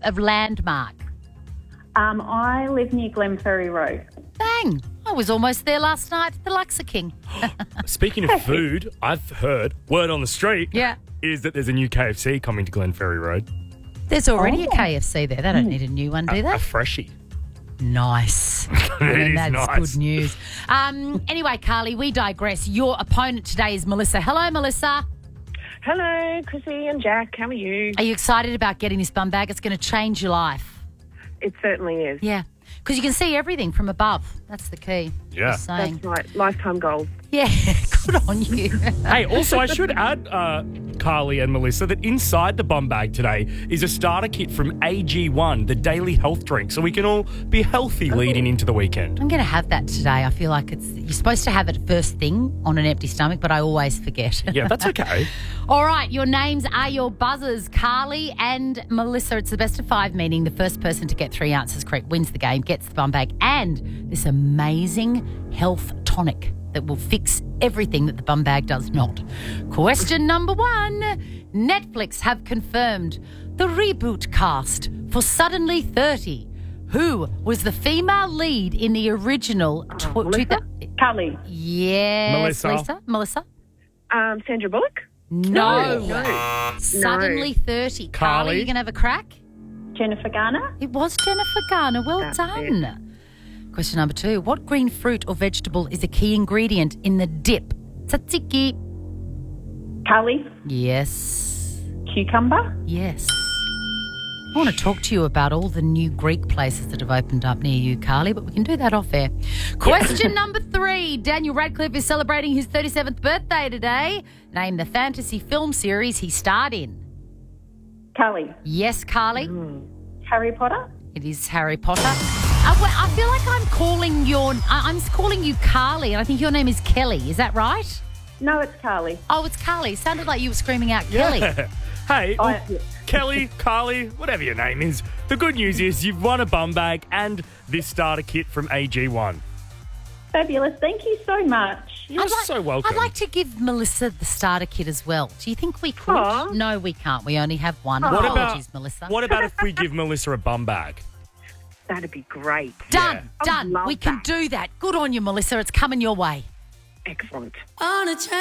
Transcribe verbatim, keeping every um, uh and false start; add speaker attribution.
Speaker 1: a landmark.
Speaker 2: Um, I live near Glenferrie Road.
Speaker 1: Bang! I was almost there last night at the Luxor King.
Speaker 3: Speaking of food, I've heard, word on the street,
Speaker 1: Yeah.
Speaker 3: is that there's a new K F C coming to Glenferrie Road.
Speaker 1: There's already
Speaker 2: Oh.
Speaker 1: a K F C there. They don't need a new one, do
Speaker 3: A
Speaker 1: they?
Speaker 3: freshie.
Speaker 1: Nice.
Speaker 3: It is
Speaker 1: That's
Speaker 3: nice.
Speaker 1: good news. Um, anyway, Carly, we digress. Your opponent today is Melissa. Hello, Melissa.
Speaker 4: Hello, Chrissy and Jack. How are you?
Speaker 1: Are you excited about getting this bum bag? It's going to change your life.
Speaker 4: It certainly is.
Speaker 1: Yeah. Because you can see everything from above. That's the key.
Speaker 3: Yeah.
Speaker 1: Just saying.
Speaker 4: That's right. Lifetime goals.
Speaker 1: Yeah, good on you.
Speaker 3: Hey, also, I should add, uh, Carly and Melissa, that inside the bum bag today is a starter kit from A G one, the daily health drink, so we can all be healthy leading into the weekend.
Speaker 1: I'm going to have that today. I feel like it's you're supposed to have it first thing on an empty stomach, but I always forget.
Speaker 3: Yeah, that's okay.
Speaker 1: All right, your names are your buzzers, Carly and Melissa. It's the best of five, meaning the first person to get three answers correct wins the game, gets the bum bag, and this amazing health tonic that will fix everything that the bum bag does not. Question number one. Netflix have confirmed the reboot cast for Suddenly thirty. Who was the female lead in the original? Tw-
Speaker 4: Melissa?
Speaker 1: two thou-
Speaker 2: Carly.
Speaker 1: yes,
Speaker 3: Melissa.
Speaker 1: Lisa? Melissa?
Speaker 4: Um, Sandra Bullock?
Speaker 1: No.
Speaker 4: No.
Speaker 1: Suddenly thirty. Carly,
Speaker 3: Carly?
Speaker 1: you going to have a crack?
Speaker 2: Jennifer Garner.
Speaker 1: It was Jennifer Garner. Well
Speaker 4: That's
Speaker 1: done. Question number two. What green fruit or vegetable is a key ingredient in the dip? Tzatziki.
Speaker 2: Carly.
Speaker 1: Yes.
Speaker 2: Cucumber.
Speaker 1: Yes. I want to talk to you about all the new Greek places that have opened up near you, Carly, but we can do that off air. Question number three. Daniel Radcliffe is celebrating his thirty-seventh birthday today. Name the fantasy film series he starred in.
Speaker 2: Carly.
Speaker 1: Yes, Carly.
Speaker 2: Harry Potter.
Speaker 1: It is Harry Potter. Uh, well, I feel like I'm calling your... I- I'm calling you Carly, and I think your name is Kelly. Is that right?
Speaker 2: No, it's Carly.
Speaker 1: Oh, it's Carly. It sounded like you were screaming out Kelly.
Speaker 3: Yeah. Hey,
Speaker 2: Oh,
Speaker 3: well,
Speaker 2: yeah.
Speaker 3: Kelly, Carly, whatever your name is, the good news is you've won a bum bag and this starter kit from A G one.
Speaker 2: Fabulous. Thank you so much.
Speaker 3: You're
Speaker 1: I'd like-
Speaker 3: so welcome.
Speaker 1: I'd like to give Melissa the starter kit as well. Do you think we could?
Speaker 4: Aw.
Speaker 1: No, we can't. We only have one.
Speaker 3: What
Speaker 1: Apologies,
Speaker 3: about,
Speaker 1: Melissa.
Speaker 3: What about if we give Melissa a bum bag?
Speaker 4: That'd be great.
Speaker 1: Done.
Speaker 4: I would
Speaker 1: Done.
Speaker 4: love
Speaker 1: We can
Speaker 4: that.
Speaker 1: do that. Good on you, Melissa. It's coming your way.
Speaker 4: Excellent.
Speaker 5: On a train.